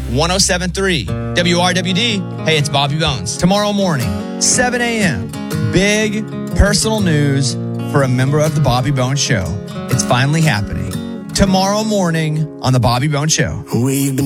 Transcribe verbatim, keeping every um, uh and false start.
one oh seven point three W R W D. Hey, it's Bobby Bones. Tomorrow morning, seven a.m., big personal news for a member of the Bobby Bones Show. It's finally happening. Tomorrow morning on the Bobby Bones Show. We've been